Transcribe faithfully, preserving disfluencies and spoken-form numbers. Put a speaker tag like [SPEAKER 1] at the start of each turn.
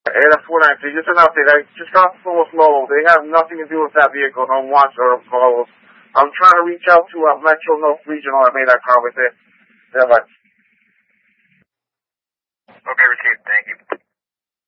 [SPEAKER 1] Hey, that's what I see. Just an update. I just got the full flow. They have nothing to do with that vehicle. No watch or flows. I'm trying to reach out to uh, Metro North Regional. I made that comment there. Yeah, but